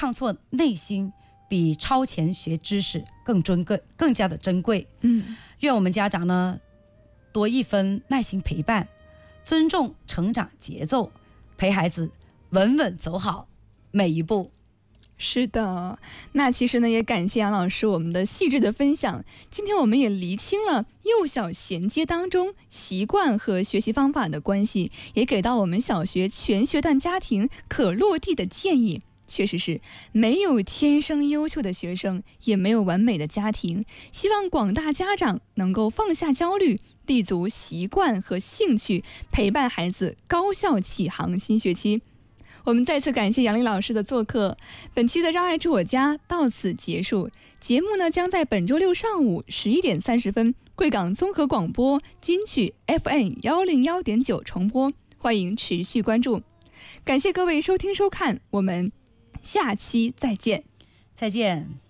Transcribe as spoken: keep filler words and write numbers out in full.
抗挫内心比超前学知识更珍贵，更加的珍贵。 嗯， 愿我们家长呢多一分耐心陪伴，尊重成长节奏，陪孩子稳稳走好每一步。 是的，那其实呢，也感谢杨老师我们的细致的分享。今天我们也厘清了幼小衔接当中习惯和学习方法的关系，也给到我们小学全学段家庭可落地的建议。确实是没有天生优秀的学生，也没有完美的家庭。希望广大家长能够放下焦虑，立足习惯和兴趣，陪伴孩子高效启航新学期。我们再次感谢杨丽老师的做客，本期的让爱住我家到此结束。节目呢将在本周六上午十一点三十分贵港综合广播金曲 F M 幺零幺点九重播，欢迎持续关注。感谢各位收听收看，我们下期再见。 再见。